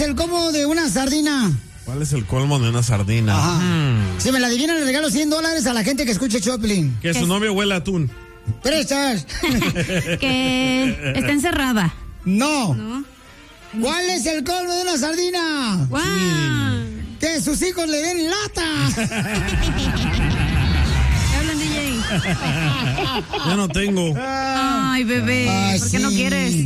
el colmo de una sardina? ¿Cuál es el colmo de una sardina? Si me la adivinan, le regalo $100 a la gente que escuche Choplin. Que su novio huele a atún. Prestas. Que está encerrada. No. ¿Cuál es el colmo de una sardina? ¡Wow! Que sus hijos le den lata. ¿Qué hablan, DJ? Yo no tengo. Ay, bebé. ¿Por qué no quieres?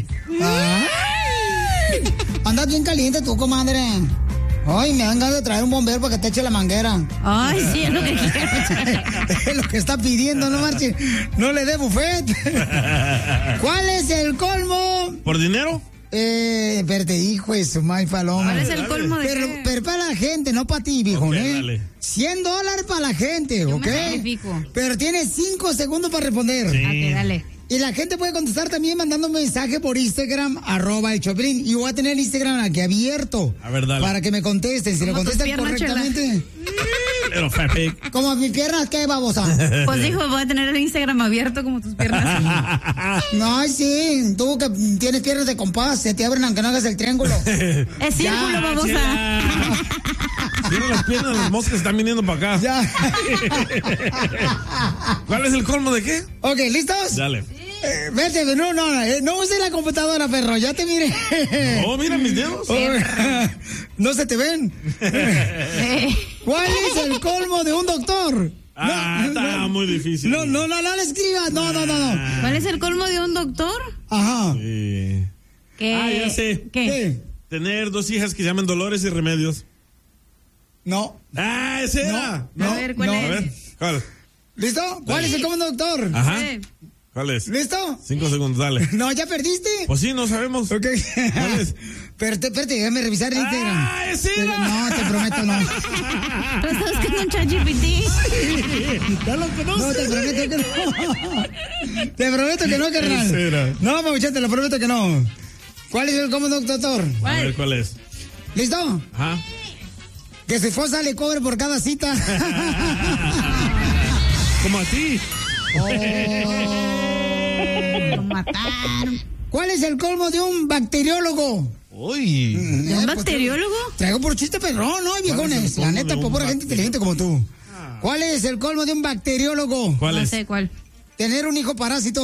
Andas bien caliente tú, comadre. Ay, me dan ganas de traer un bombero para que te eche la manguera. Ay, sí, es lo que quiero. Es lo que está pidiendo, no marche. No le dé buffet. ¿Cuál es el colmo? ¿Por dinero? Pero te dijo eso, May Paloma. ¿Cuál es el colmo de qué? Pero para la gente, no para ti, viejo, Okay, dale. $100 para la gente, Yo ¿ok? me sacrifico. Pero tienes 5 segundos para responder. Sí. Ok, dale. Y la gente puede contestar también mandando un mensaje por Instagram, @el Choplin. Y voy a tener el Instagram aquí abierto. A ver, dale. Para que me contesten. Si lo Como tus contestan piernas, correctamente. Pero fat pig. Como mis piernas, ¿qué, babosa? Pues dijo, voy a tener el Instagram abierto como tus piernas. No, sí. Tú que tienes piernas de compás, se te abren aunque no hagas el triángulo. Es círculo, babosa. Cierra las piernas, las moscas están viniendo para acá. Ya. ¿Cuál es el colmo de qué? Ok, ¿listos? Dale. Vete, no uses la computadora, perro, ya te miré. Oh, mira mis dedos. No se te ven. ¿Cuál es el colmo de un doctor? Está muy difícil. No le escribas. No. ¿Cuál es el colmo de un doctor? Ajá. Sí. ¿Qué? Ya sé. ¿Qué? Tener 2 hijas que se llaman Dolores y Remedios. No. Ese era. No, A ver, ¿cuál no. es? A ver, ¿cuál? ¿Listo? ¿Cuál es el colmo de un doctor? Ajá. Sí. ¿Cuál es? ¿Listo? 5 segundos, dale. No, ya perdiste. Pues sí, no sabemos. Ok. ¿Cuál es? Espérate, déjame revisar el Instagram. ¡Ese era! No, te prometo no. ¿Tú estás buscando un ChatGPT? ¡Ya lo conoces! No, te prometo que no. Te prometo que no, carnal. Ese era. No, Mabuchón, te lo prometo que no. ¿Cuál es el colmo de un doctor? A ver, ¿cuál es? ¿Listo? Ajá. Que su esposa le cobre por cada cita. Como a ti. Lo mataron. ¿Cuál es el colmo de un bacteriólogo? Uy. ¿De un bacteriólogo? Traigo por chiste perrón, ¿no, viejones? La neta, por pura gente inteligente como tú. ¿Cuál es el colmo de un bacteriólogo? ¿Cuál No es? sé cuál. Tener un hijo parásito.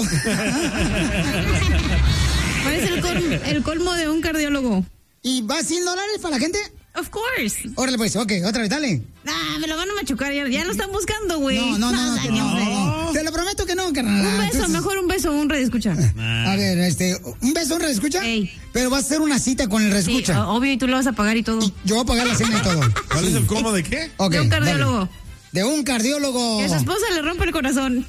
¿Cuál es el colmo de un cardiólogo? ¿Y va $100 para la gente? Of course. Órale, pues, ok, otra vez, dale. Me lo van a machucar. Ya lo están buscando, güey. No. Daño. Te lo prometo que no, carnal. Un beso, mejor un beso, un radioescucha. A ver, un beso, un redescucha. Ey. Pero va a ser una cita con el Sí, redescucha. obvio, y tú lo vas a pagar y todo. Y yo voy a pagar la cena y todo. ¿Cuál es el colmo de qué? Ok, De un dale. cardiólogo. De un cardiólogo. Que a su esposa le rompe el corazón.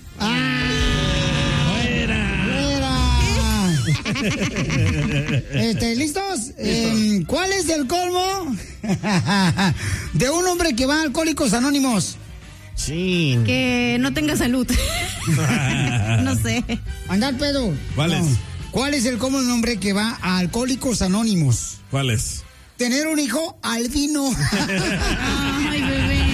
¿Listos? ¿Cuál es el colmo de un hombre que va a Alcohólicos Anónimos? Sí. Que no tenga salud. No sé. Andar pedo. ¿Cuál es? ¿Cuál es el colmo de un hombre que va a Alcohólicos Anónimos? ¿Cuál es? Tener un hijo albino. Ay, bebé.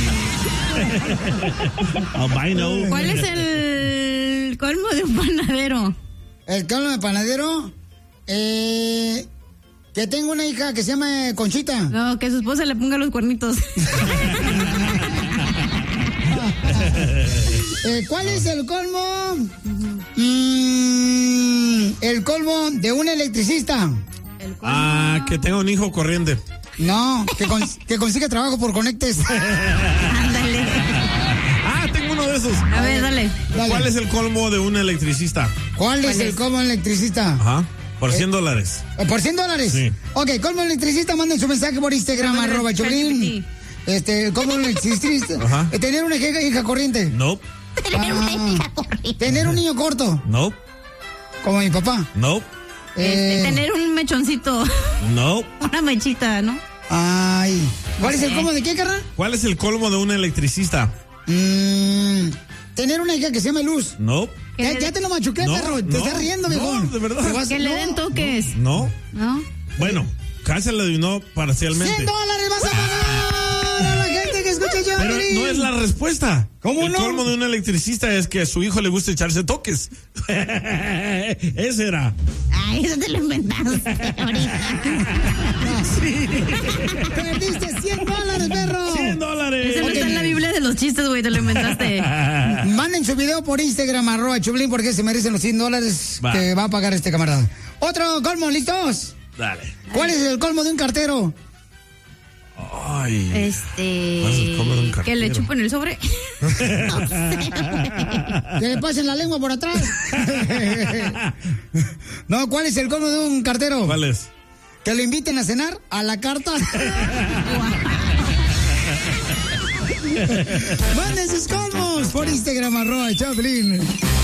Albino. ¿Cuál es el colmo de un panadero? El colmo de panadero. Que tengo una hija que se llama Conchita. No, que su esposa le ponga los cuernitos. ¿Cuál es el colmo? El colmo de un electricista. Que tenga un hijo corriente. No, que consiga trabajo por conectes. Ándale. Tengo uno de esos. A ver, dale. ¿Cuál es el colmo de un electricista? ¿Cuál es el colmo de un electricista? Ajá. Por $100. ¿Por $100? Sí. Ok, colmo de un electricista, manden su mensaje por Instagram, @Choplin. ¿Cómo un electricista? Ajá. Tener una hija corriente. No. Tener un niño corto. No. Como mi papá. No. Tener un mechoncito. No. Una mechita, ¿no? Ay. ¿Cuál es el colmo de qué, carnal? ¿Cuál es el colmo de un electricista? Tener una hija que se llame Luz. No. Ya te lo machuqué, No, perro. Te no, estás riendo, mejor. no, de verdad. Que le den toques. No. ¿No? Bueno, casi le adivinó parcialmente. $100 vas a pagar a la gente que escucha yo. Pero no es la respuesta. ¿Cómo el no? colmo de un electricista es que a su hijo le gusta echarse toques. Ese era. Ay, eso te lo inventaste ahorita. Perdiste $100, perro. $100. Ese no está en la Biblia de los chistes, güey, te lo inventaste. Manden su video por Instagram, @Choplin, porque se merecen los $100 que va a pagar este camarada. Otro colmo, ¿listos? Dale. ¿Cuál es el colmo de un cartero? Ay. Que le chupen el sobre. No sé. Que le pasen la lengua por atrás. No, ¿cuál es el colmo de un cartero? ¿Cuál es? Que lo inviten a cenar a la carta. Manden sus colmos por Instagram, @Choplin.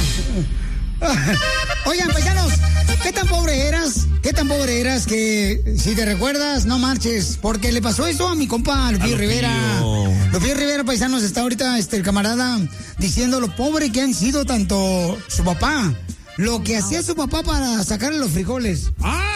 Oigan, paisanos, ¿qué tan pobre eras? ¿Qué tan pobre eras que si te recuerdas, no marches? Porque le pasó eso a mi compa Lupillo Rivera. Lupillo Rivera, paisanos, está ahorita el camarada diciendo lo pobre que han sido tanto su papá, lo que hacía su papá para sacarle los frijoles. ¡Ah!